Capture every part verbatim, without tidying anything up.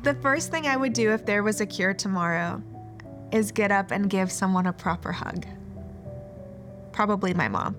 The first thing I would do if there was a cure tomorrow is get up and give someone a proper hug. Probably my mom.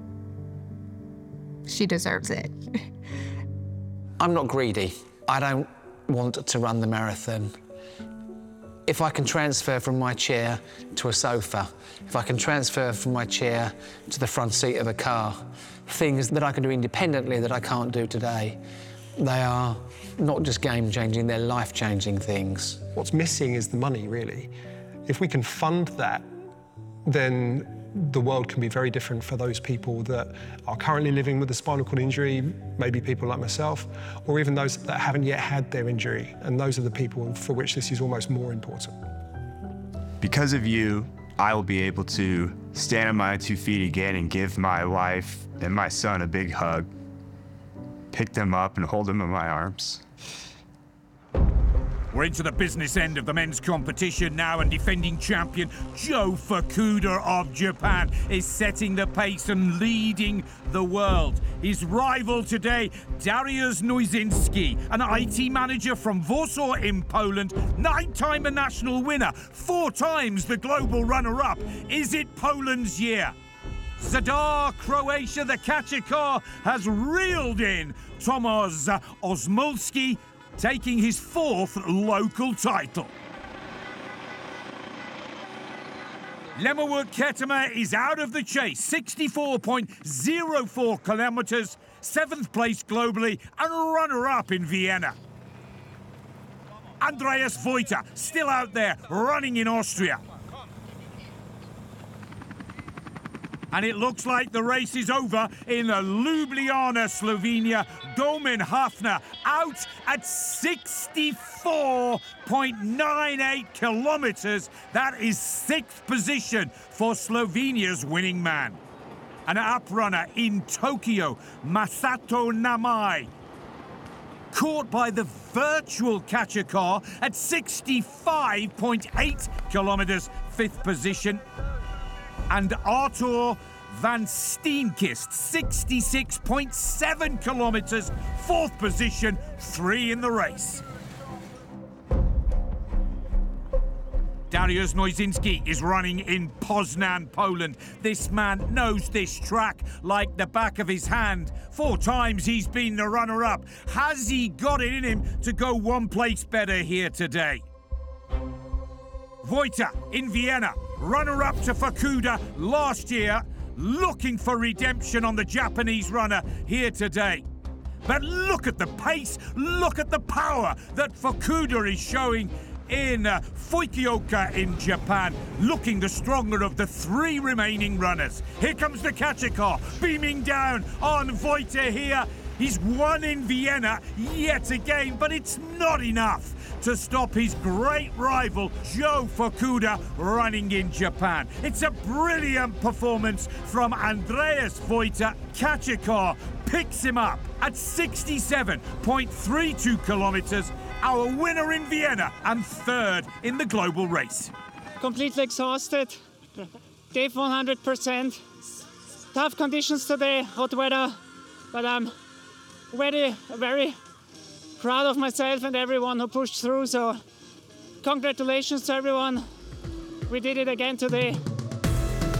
She deserves it. I'm not greedy. I don't want to run the marathon. If I can transfer from my chair to a sofa, if I can transfer from my chair to the front seat of a car, things that I can do independently that I can't do today, they are not just game-changing, they're life-changing things. What's missing is the money, really. If we can fund that, then the world can be very different for those people that are currently living with a spinal cord injury, maybe people like myself, or even those that haven't yet had their injury. And those are the people for which this is almost more important. Because of you, I will be able to stand on my two feet again and give my wife and my son a big hug, pick them up and hold them in my arms. We're into the business end of the men's competition now, and defending champion Joe Fukuda of Japan is setting the pace and leading the world. His rival today, Dariusz Noizynski, an I T manager from Warsaw in Poland, nine-time a national winner, four times the global runner-up. Is it Poland's year? Zadar, Croatia, the catcher car has reeled in Tomasz Osmulski, taking his fourth local title. Lemmerwood Ketema is out of the chase, sixty-four point oh four kilometres, seventh place globally and runner-up in Vienna. Andreas Vojta still out there running in Austria. And it looks like the race is over in Ljubljana, Slovenia. Domen Hafner out at sixty-four point nine eight kilometres. That is sixth position for Slovenia's winning man. An uprunner in Tokyo, Masato Namai, caught by the virtual catcher car at sixty-five point eight kilometres, fifth position. And Artur van Steenkist, sixty-six point seven kilometres, fourth position, three in the race. Dariusz Noizynski is running in Poznan, Poland. This man knows this track like the back of his hand. Four times he's been the runner-up. Has he got it in him to go one place better here today? Vojta in Vienna, runner-up to Fukuda last year, looking for redemption on the Japanese runner here today. But look at the pace, look at the power that Fukuda is showing in uh, Fukuoka in Japan, looking the stronger of the three remaining runners. Here comes the catcher car, beaming down on Vojta here. He's won in Vienna yet again, but it's not enough to stop his great rival, Joe Fukuda, running in Japan. It's a brilliant performance from Andreas Vojta. Catcher car picks him up at sixty-seven point three two kilometres, our winner in Vienna and third in the global race. Completely exhausted, gave one hundred percent. Tough conditions today, hot weather, but I'm very, very proud of myself and everyone who pushed through, so congratulations to everyone. We did it again today.